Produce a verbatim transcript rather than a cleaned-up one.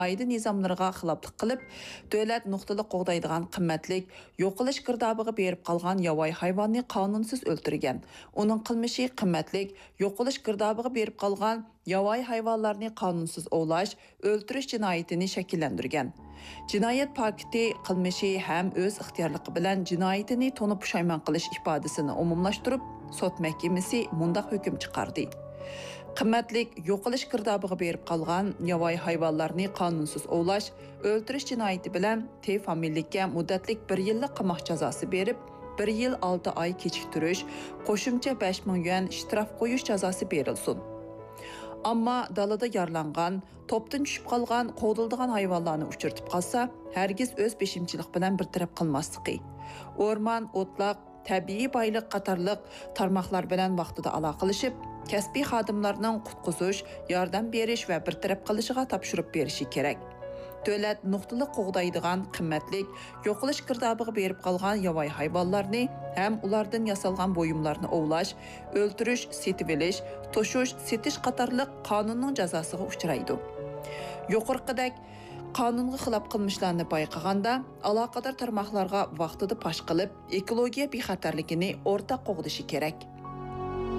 Aydı nizamlarına xilaflıq qilib, dövlət nuqtali qoğdaydigan qimmatlik yo'qilish girdobıga berib qolgan yovvoyi hayvonni qonunsiz o'ltirgan. Uning qilmishi qimmatlik yo'qilish girdobıga berib qolgan yovvoyi hayvonlarni qonunsiz ovlash, o'ltirish jinoyatini shakllantirgan. Jinoyat paketi qilmishi ham o'z ixtiyorligi bilan jinoyatini to'ni pushaymon qilish ifodasini umumlashtirib, sud mahkamasi mundaq hukm chiqardi. Qimmatlik yo'qilish girdobıga berib qolgan yovvoyi hayvonlarni qonunsiz ovlash, o'ltirish jinoyati bilan T famillikka muddatlik bir yillik qamoq jazosi berib, bir yil olti oy kechiktirish, qo'shimcha besh ming yuan shtraf qo'yish jazosi berilsin. Ammo dalada yaralangan, topdan tushib qolgan, qo'dildigan hayvonlarni uchirtib qolsa, hargiz o'z beshimchilik bilan bir taraf qilmasligi. O'rmon, o'tloq, tabiiy boylik qatorliq tarmoqlar bilan vaqtida aloqalashib, kasbiy xodimlarning qutqizish, yordam berish va bir taraf qilishiga topshirib berishi kerak. Davlat nuqtali qo'g'daydigan qimmatlik yo'qilish girdobıga berib qolgan yovvoyi hayvonlarni ham ulardan yasalgan buyumlarni ovlash, o'ltirish, setib olish, to'shish, setish qatorliq qonunning jazosiga uchraydi. Yuqorqidek qonunga xilof qilmishlarni payqaganda aloqador tarmoqlarga vaqtida pash qilib, ekologiya bexatarligini o'rtaq qo'g'dishi kerak.